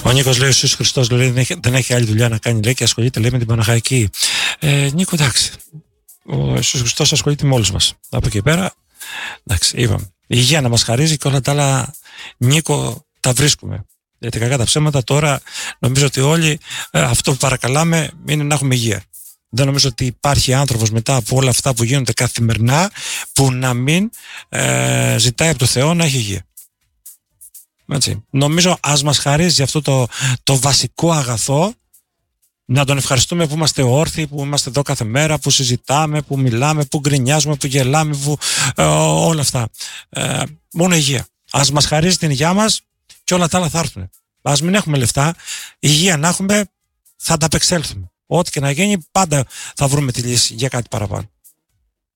Ο Νίκος λέει: ο Ιησούς Χριστός δεν έχει άλλη δουλειά να κάνει, λέει, και ασχολείται, λέει, με την Παναχαϊκή. Νίκο, εντάξει. Ο Ιησούς Χριστός ασχολείται με όλους μας. Από εκεί πέρα, εντάξει, είπαμε. Η υγεία να μας χαρίζει και όλα τα άλλα, Νίκο, τα βρίσκουμε. Γιατί κακά τα ψέματα τώρα νομίζω ότι όλοι αυτό που παρακαλάμε είναι να έχουμε υγεία. Δεν νομίζω ότι υπάρχει άνθρωπος μετά από όλα αυτά που γίνονται καθημερινά που να μην ζητάει από το Θεό να έχει υγεία. Έτσι. Νομίζω ας μας χαρίζει αυτό το βασικό αγαθό, να τον ευχαριστούμε που είμαστε όρθιοι, που είμαστε εδώ κάθε μέρα, που συζητάμε, που μιλάμε, που γκρινιάζουμε, που γελάμε, που, όλα αυτά. Μόνο υγεία. Ας μας χαρίζει την υγεία μας και όλα τα άλλα θα έρθουν. Ας μην έχουμε λεφτά, υγεία να έχουμε, θα ανταπεξέλθουμε. Ό,τι και να γίνει, πάντα θα βρούμε τη λύση για κάτι παραπάνω.